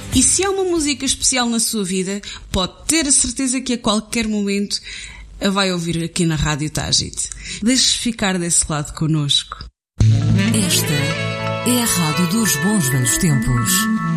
E se há uma música especial na sua vida, pode ter a certeza que a qualquer momento a vai ouvir aqui na Rádio Tágite. Deixe-se ficar desse lado connosco. Esta é a Rádio dos Bons Velhos Tempos.